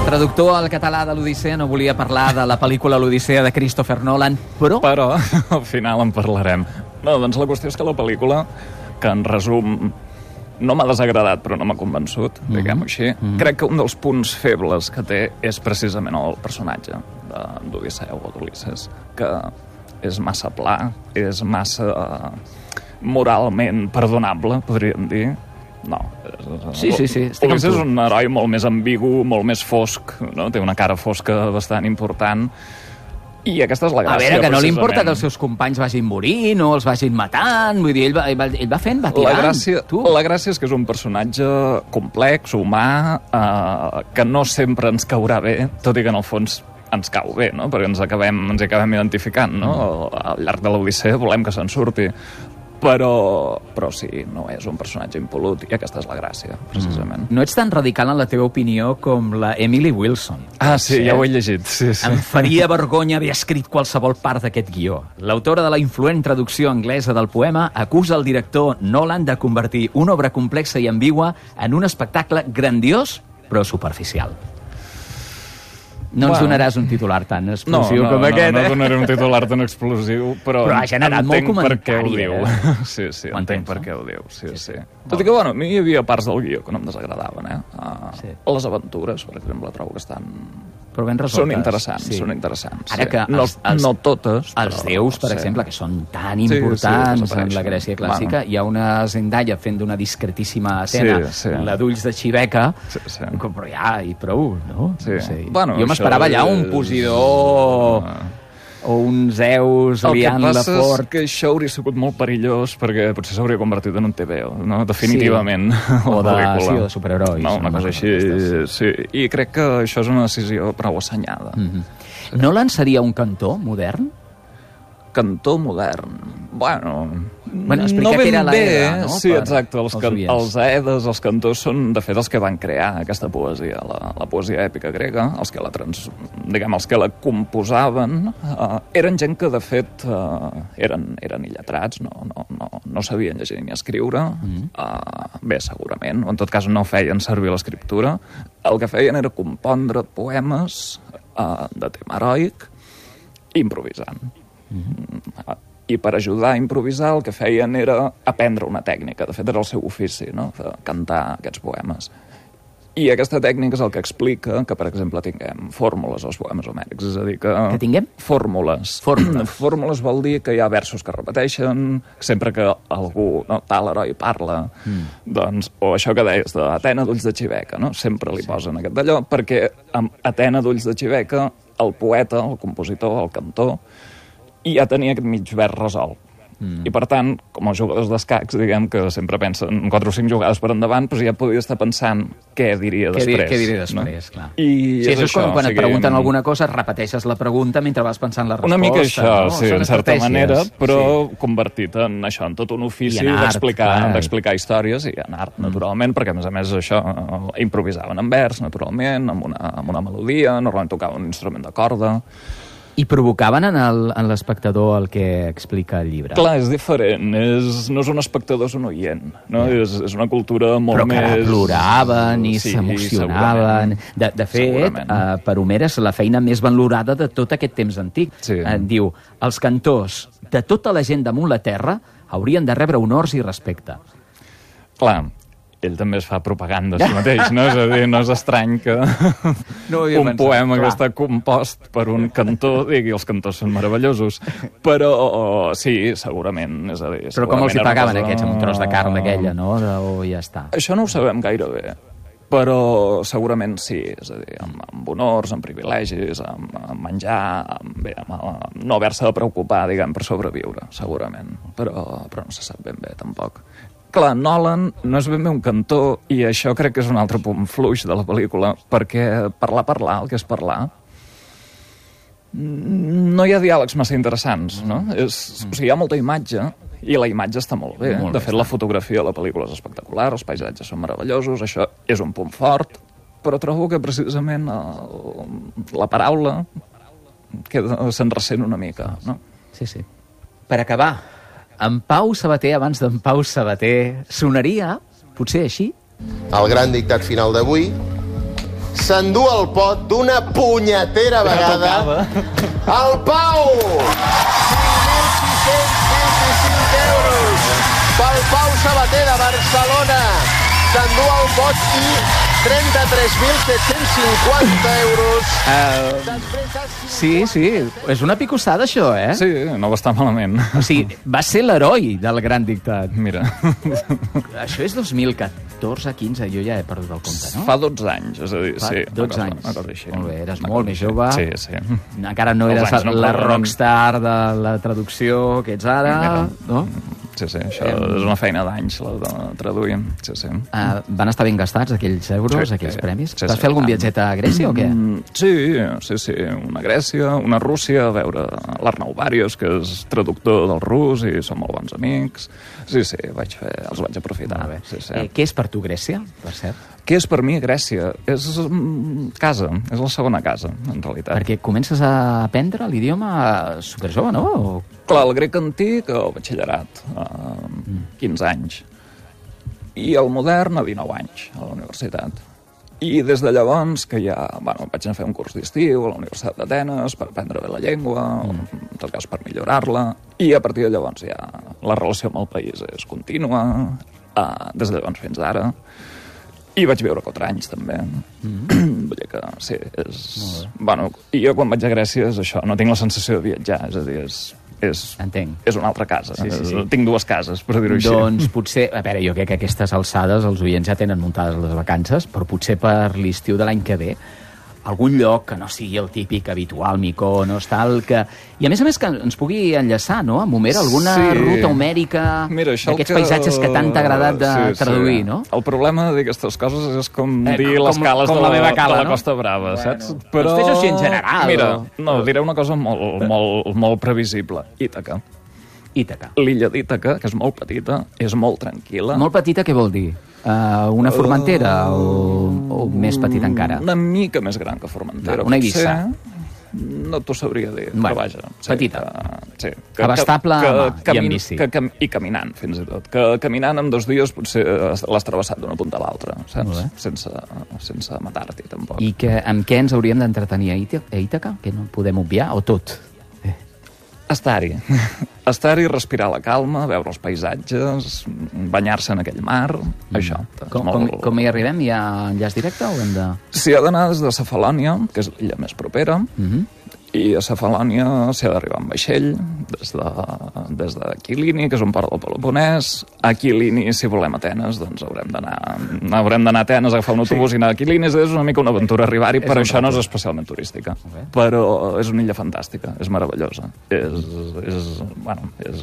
traductor al català de l'Odissea no volia parlar de la pel·lícula L'Odissea de Christopher Nolan, però al final en parlarem. No, doncs la qüestió és que la pel·lícula, que en resum no m'ha desagradat però no m'ha convençut, diguem-ho així, crec que un dels punts febles que té és precisament el personatge d'Odisseu o d'Ulisses, que és massa pla, és massa moralment perdonable, podríem dir. No. Sí. Ulisses és un heroi molt més ambigu, molt més fosc, no? Té una cara fosca bastant important, i aquesta és la gràcia. A veure, que no li importa que els seus companys vagin morint o els vagin matant, vull dir, ell va fent, va tirant. La gràcia és que és un personatge complex, humà, que no sempre ens caurà bé, tot i que en el fons ens cau bé, no? Perquè ens hi acabem identificant, no? Al llarg de l'Odissea volem que se'n surti. Però sí, no és un personatge impolut, i aquesta és la gràcia, precisament. No ets tan radical en la teva opinió com la Emily Wilson. Sí, ja ho he llegit. Sí. Em faria vergonya haver escrit qualsevol part d'aquest guió. L'autora de la influent traducció anglesa del poema acusa el director Nolan de convertir una obra complexa i ambigua en un espectacle grandiós però superficial. No ens donaràs un titular tan explosiu com aquest, No donaré un titular tan explosiu, però ha generat molt comentari. Per què ho diu. Sí, entenc per què ho diu. Sí. Tot i que, a mi hi havia parts del guió que no em desagradaven, Les aventures, per exemple, trobo que estan... Però ben resoltes. Són interessants. Ara que no totes, els déus, per exemple, que són tan importants en la Grècia clàssica, hi ha una Zendaya fent d'una discretíssima Atena, la d'ulls de xiveca, però ja, i prou, no? Jo m'esperava allà un Posidó o un Zeus liant la fort. El que passa és que això hauria sigut molt perillós, perquè potser s'hauria convertit en un TVO, no? Definitivament. O de superherois. No, una cosa així, sí. I crec que això és una decisió prou assenyada. Nolan seria un cantor modern? Cantor modern? Explica què era l'Aeda, no? Sí, exacte. Els Aedes, els cantors, són, de fet, els que van crear aquesta poesia, la poesia èpica grega, els que la composaven. Eren gent que, de fet, eren il·letrats, no sabien llegir ni escriure. Bé, segurament. En tot cas, no feien servir l'escriptura. El que feien era compondre poemes de tema heroic, improvisant. I per ajudar a improvisar el que feien era aprendre una tècnica. De fet, era el seu ofici, no? De cantar aquests poemes. I aquesta tècnica és el que explica que, per exemple, tinguem fórmules als poemes homèrics. És a dir, que tinguem? Fórmules. Fórmules vol dir que hi ha versos que repeteixen, sempre que algú, tal heroi parla, doncs, o això que deies d'Atena d'ulls de xiveca, no? Sempre li posen aquest d'allò, perquè amb Atena d'ulls de xiveca, el poeta, el compositor, el cantor, i ja tenia aquest mig vers resolt. I per tant, com els jugadors d'escacs, diguem que sempre pensen 4 o 5 jugades per endavant, doncs ja podia estar pensant què diria després. Què diria després, clar. I això és quan et pregunten alguna cosa, repeteixes la pregunta mentre vas pensant la resposta. Una mica això, sí, en certa manera, però convertit en això, en tot un ofici d'explicar històries i en art, naturalment, perquè a més això improvisaven en vers, naturalment, amb una melodia, normalment tocaven un instrument de corda. I provocaven en l'espectador el que explica el llibre. Clar, és diferent. No és un espectador, és un oient. No? És una cultura molt més... Però que ploraven i s'emocionaven. De fet, per Homer és la feina més valorada de tot aquest temps antic. Diu, els cantors de tota la gent damunt la terra haurien de rebre honors i respecte. Clar, ell també es fa propaganda a si mateix, no? És a dir, no és estrany que un poema que està compost per un cantor digui els cantors són meravellosos, però sí, segurament, és a dir... Però com els hi pagaven aquests, amb un tros de carn d'aquella, no? O ja està. Això no ho sabem gaire bé, però segurament sí, és a dir, amb honors, amb privilegis, amb menjar, amb no haver-se de preocupar, diguem, per sobreviure, segurament, però no se sap ben bé, tampoc. Clar, Nolan no és ben bé un cantor, i això crec que és un altre punt fluix de la pel·lícula, perquè parlar, el que és parlar, no hi ha diàlegs massa interessants, no? O sigui, hi ha molta imatge, i la imatge està molt bé. De fet, la fotografia de la pel·lícula és espectacular, els paisatges són meravellosos, això és un punt fort, però trobo que precisament la paraula se'n ressent una mica, no? Sí. Per acabar, en Pau Sabater, abans d'en Pau Sabater, sonaria, potser així? El gran dictat final d'avui s'endú el pot d'una punyetera vegada el Pau! 5.625 euros pel Pau Sabater de Barcelona. S'endú el pot i 33.750 euros. Sí, és una picossada, això, eh? Sí, no va estar malament. O sigui, va ser l'heroi del gran dictat. Mira. Això és 2014-15, jo ja he perdut el compte, no? Fa 12 anys, és a dir, Fa sí. 12 anys. Una cosa així. Molt bé, eres molt més jove. Sí. Encara no eres la rockstar de la traducció que ets ara, no? Sí, això és una feina d'anys, la de traduir. Sí. Van estar ben gastats aquells euros, aquells premis? Sí, Vas fer algun viatget a Grècia o què? Sí. Una a Grècia, una a Rússia, a veure l'Arnau Bàrios, que és traductor del rus, i som molt bons amics. Sí, els vaig aprofitar. Sí. Què és per tu Grècia, per cert? Què és per mi Grècia? És casa, és la segona casa, en realitat. Perquè comences a aprendre l'idioma superjove, no? Clar, el grec antic, el batxillerat, 15 anys. I el modern, a 19 anys, a la universitat. I des de llavors, que ja vaig anar a fer un curs d'estiu a la Universitat d'Atenes per aprendre bé la llengua, en tot cas per millorar-la, i a partir de llavors ja la relació amb el país és contínua, des de llavors fins ara. I vaig viure 4 anys, també. Vull dir que, sí, és... Bueno, i jo quan vaig a Grècia és això, no tinc la sensació de viatjar, és a dir, és una altra casa. Sí. Tinc 2 cases, per dir-ho així. Doncs potser... A veure, jo crec que a aquestes alçades els oients ja tenen muntades les vacances, però potser per l'estiu de l'any que ve algun lloc que no sigui el típic habitual, Mykonos, tal, que... I a més que ens pugui enllaçar, no?, amb Homer, alguna ruta homèrica d'aquests paisatges que tant t'ha agradat de traduir, no? El problema d'aquestes coses és com dir les cales de la Costa Brava, saps? Però... Doncs fes-ho així en general. Mira, diré una cosa molt previsible. Ítaca. L'illa d'Ítaca, que és molt petita, és molt tranquil·la. Molt petita, què vol dir? Una Formentera o més petita encara? Una mica més gran que Formentera. Una Eivissa. No t'ho sabria dir, però vaja. Petita. Sí. Abastable i en bici. I caminant, fins i tot. Que caminant en 2 dies potser l'has travessat d'una punta a l'altra, saps? Sense matar-t'hi, tampoc. I amb què ens hauríem d'entretenir a Ítaca? Que no podem obviar? O tot? Estar-hi, respirar la calma, veure els paisatges, banyar-se en aquell mar, això. Com hi arribem? Hi ha enllaç directe o hem de...? S'hi ha d'anar des de Cefalònia, que és l'illa més propera, i a Cefalònia s'hi ha d'arribar amb vaixell, des de Quilini, que és un port del Peloponès. A Quilini, si volem Atenes, doncs haurem d'anar a Atenes, agafar un autobús i anar a Quilini. És una mica una aventura arribar-hi, però això no és especialment turística. Però és una illa fantàstica, és meravellosa. És